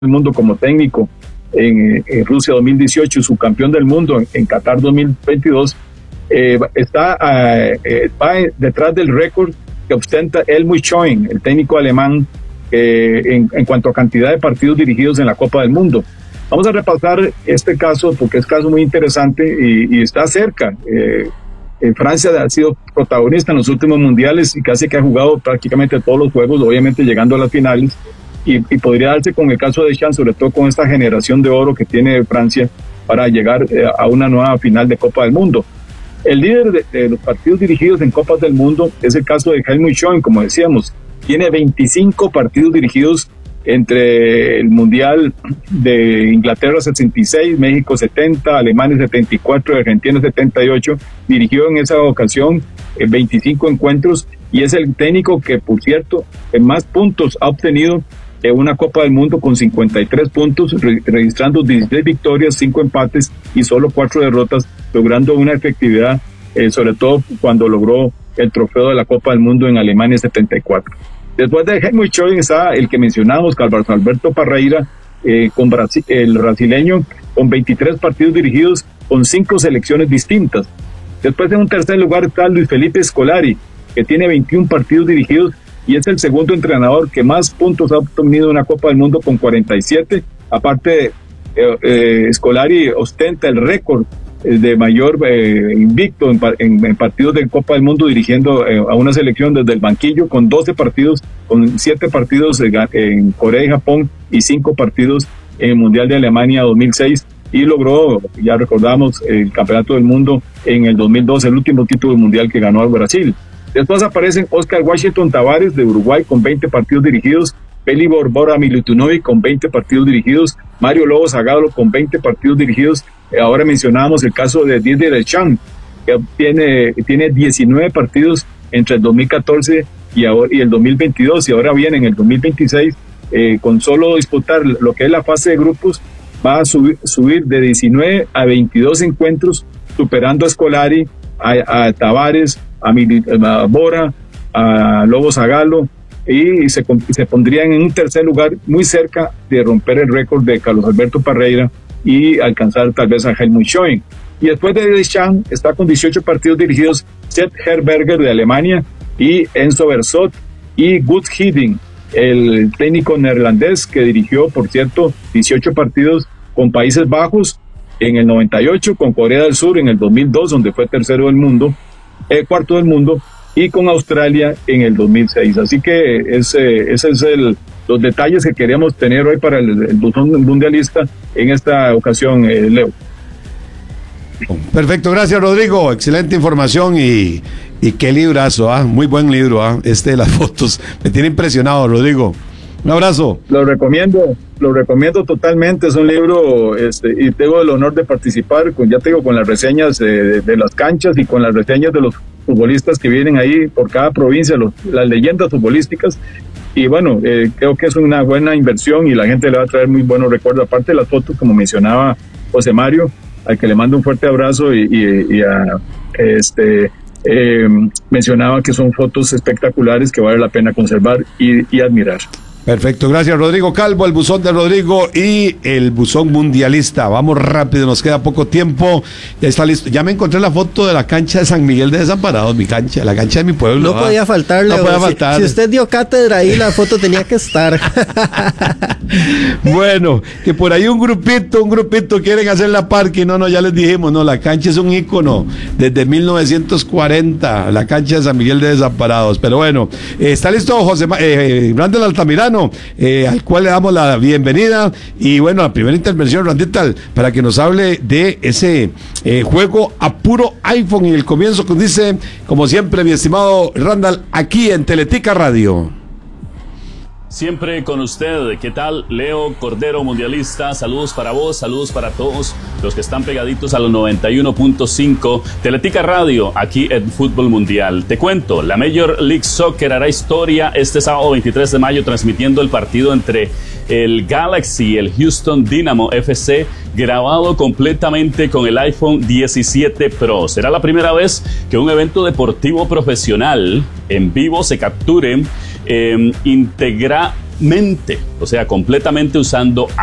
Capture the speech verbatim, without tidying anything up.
del mundo como técnico en, en Rusia dos mil dieciocho y subcampeón del mundo en, en Qatar dos mil veintidós, eh, está eh, va detrás del récord que ostenta Helmut Schoen, el técnico alemán, eh, en, en cuanto a cantidad de partidos dirigidos en la Copa del Mundo. Vamos a repasar este caso porque es un caso muy interesante y, y está cerca. Eh, eh, Francia ha sido protagonista en los últimos mundiales y casi que ha jugado prácticamente todos los juegos, obviamente llegando a las finales, y, y podría darse con el caso de Deschamps, sobre todo con esta generación de oro que tiene Francia para llegar eh, a una nueva final de Copa del Mundo. El líder de, de los partidos dirigidos en Copas del Mundo es el caso de Helmut Schoen, como decíamos, tiene veinticinco partidos dirigidos entre el Mundial de Inglaterra sesenta y seis, México setenta, Alemania setenta y cuatro, Argentina setenta y ocho, dirigió en esa ocasión eh, veinticinco encuentros y es el técnico que, por cierto, en más puntos ha obtenido en una Copa del Mundo con cincuenta y tres puntos, re- registrando dieciséis victorias, cinco empates y solo cuatro derrotas, logrando una efectividad, eh, sobre todo cuando logró el trofeo de la Copa del Mundo en Alemania setenta y cuatro. Después de Helmut Schoen está el que mencionamos, Carlos Alberto Parreira, eh, con Brasil, el brasileño, con veintitrés partidos dirigidos con cinco selecciones distintas. Después, en un tercer lugar, está Luis Felipe Scolari, que tiene veintiún partidos dirigidos y es el segundo entrenador que más puntos ha obtenido en una Copa del Mundo con cuarenta y siete. Aparte, eh, eh, Scolari ostenta el récord de mayor eh, invicto en, en, en partidos de Copa del Mundo, dirigiendo eh, a una selección desde el banquillo, con doce partidos, con siete partidos en, en Corea y Japón y cinco partidos en el Mundial de Alemania dos mil seis, y logró, ya recordamos, el Campeonato del Mundo en el dos mil doce, el último título mundial que ganó al Brasil. Después aparecen Oscar Washington Tavares de Uruguay con veinte partidos dirigidos, Peli Borbora Milutinovic con veinte partidos dirigidos, Mario Lobo Zagallo con veinte partidos dirigidos. Ahora mencionábamos el caso de Didier Deschamps, que tiene, tiene diecinueve partidos entre el dos mil catorce y, ahora, y el dos mil veintidós, y ahora viene en el dos mil veintiséis, eh, con solo disputar lo que es la fase de grupos, va a subir, subir de diecinueve a veintidós encuentros, superando a Scolari, a, a Tavares, a, Mil, a Bora, a Lobo Zagallo, y se, se pondrían en un tercer lugar, muy cerca de romper el récord de Carlos Alberto Parreira y alcanzar tal vez a Helmut Schoen. Y después de Deschamps está con dieciocho partidos dirigidos Sepp Herberger de Alemania y Enzo Berzot y Guus Hiddink, el técnico neerlandés que dirigió, por cierto, dieciocho partidos con Países Bajos en el noventa y ocho, con Corea del Sur en el dos mil dos, donde fue tercero del mundo, eh, cuarto del mundo, y con Australia en el dos mil seis. Así que ese, ese es el, los detalles que queríamos tener hoy para el, el buzón mundialista en esta ocasión, eh, Leo. Perfecto, gracias Rodrigo, excelente información y, y qué librazo, ¿ah? Muy buen libro, ¿ah? Este de las fotos, me tiene impresionado, Rodrigo. Un abrazo. Lo recomiendo, lo recomiendo totalmente, es un libro, este, y tengo el honor de participar con, ya tengo con las reseñas eh, de, de las canchas y con las reseñas de los futbolistas que vienen ahí por cada provincia, los, las leyendas futbolísticas, y bueno, eh, creo que es una buena inversión y la gente le va a traer muy buenos recuerdos, aparte de las fotos, como mencionaba José Mario, al que le mando un fuerte abrazo, y, y, y a este eh, mencionaba que son fotos espectaculares que vale la pena conservar y, y admirar. Perfecto, gracias Rodrigo Calvo, el buzón de Rodrigo y el buzón mundialista. Vamos rápido, nos queda poco tiempo. Ya está listo. Ya me encontré la foto de la cancha de San Miguel de Desamparados, mi cancha, la cancha de mi pueblo. No ah. podía faltarle. No podía faltar. Si, si usted dio cátedra ahí, la foto tenía que estar. Bueno, que por ahí un grupito, un grupito quieren hacer la parque. No, no, ya les dijimos, no, la cancha es un ícono desde mil novecientos cuarenta, la cancha de San Miguel de Desamparados. Pero bueno, eh, está listo José eh, Randall Altamirano, Eh, al cual le damos la bienvenida y bueno, la primera intervención, Randall, para que nos hable de ese eh, juego a puro iPhone en el comienzo, que dice, como siempre, mi estimado Randall, aquí en Teletica Radio. Siempre con usted. ¿Qué tal? Leo Cordero, mundialista. Saludos para vos, saludos para todos los que están pegaditos a los noventa y uno punto cinco. Teletica Radio, aquí en Fútbol Mundial. Te cuento, la Major League Soccer hará historia este sábado veintitrés de mayo transmitiendo el partido entre el Galaxy y el Houston Dynamo F C, grabado completamente con el iPhone diecisiete Pro. Será la primera vez que un evento deportivo profesional en vivo se capture eh, integra completamente, o sea, completamente usando